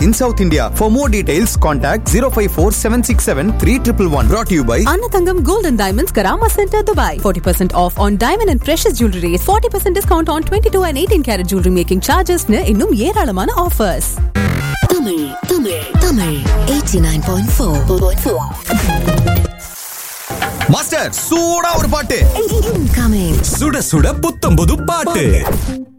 in South India. For more details, contact 054-767-3111. Brought to you by Annathangam Gold and Diamonds, Karama Center, Dubai. 40% off on diamond and precious jewelry. 40% discount on 22 and 18 karat jewelry making charges. இன்னும் ஏராளமான offers. Tamil 89.4. Master சூடா ஒரு பாட்டு Incoming. சுட சுட புத்தம் புது பாட்டு